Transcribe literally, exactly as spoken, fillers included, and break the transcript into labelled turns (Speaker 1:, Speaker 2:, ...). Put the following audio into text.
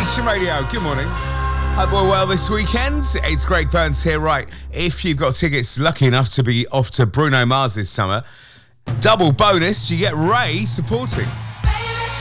Speaker 1: Nation Radio. Good morning. Hope we're well this weekend. It's Greg Burns here. Right, if you've got tickets, lucky enough to be off to Bruno Mars this summer, double bonus, you get Ray supporting.